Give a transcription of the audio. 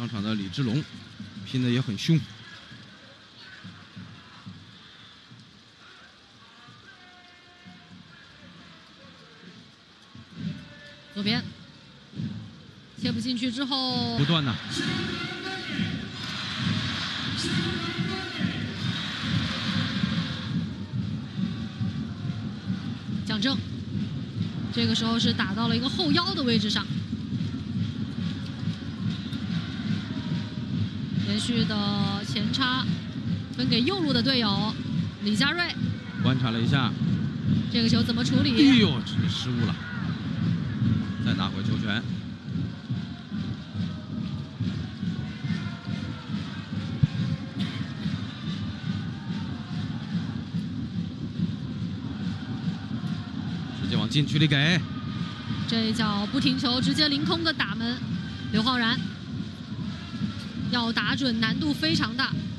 上场的李志龙拼的也很凶。 左边切不进去之后， 不断呐。 蒋正，这个时候是打到了一个后腰的位置上，连续的前插分给右路的队友李佳瑞。 观察了一下， 这个球怎么处理？ 哎呦，这个失误了。 再拿回球权，直接往禁区里给。 这一脚不停球，直接凌空的打门，刘昊然要打准难度非常大。